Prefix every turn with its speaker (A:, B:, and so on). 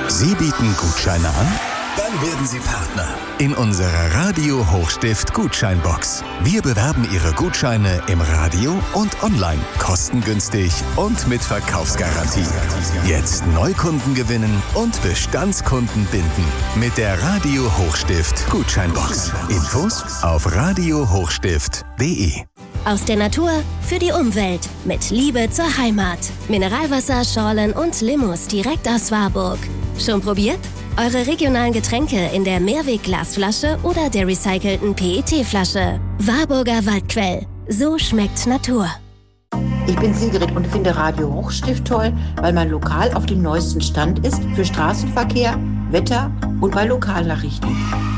A: Sie bieten Gutscheine an? Dann werden Sie Partner in unserer Radio Hochstift Gutscheinbox. Wir bewerben Ihre Gutscheine im Radio und online, kostengünstig und mit Verkaufsgarantie. Jetzt Neukunden gewinnen und Bestandskunden binden mit der Radio Hochstift Gutscheinbox. Infos auf radiohochstift.de.
B: Aus der Natur für die Umwelt mit Liebe zur Heimat. Mineralwasser, Schorlen und Limous direkt aus Warburg. Schon probiert? Eure regionalen Getränke in der Mehrwegglasflasche oder der recycelten PET-Flasche. Warburger Waldquell. So schmeckt Natur.
C: Ich bin Sigrid und finde Radio Hochstift toll, weil man lokal auf dem neuesten Stand ist für Straßenverkehr, Wetter und bei Lokalnachrichten.